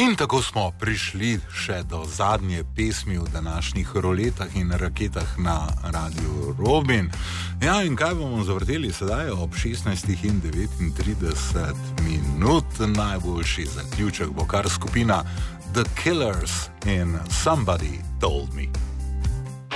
In tako smo prišli še do zadnje pesmi v današnjih roletah in raketah na Radiu Robin. Ja, in kaj bomo zavrteli sedaj ob 16:39? Najboljši zaključek bo kar skupina The Killers in Somebody Told Me.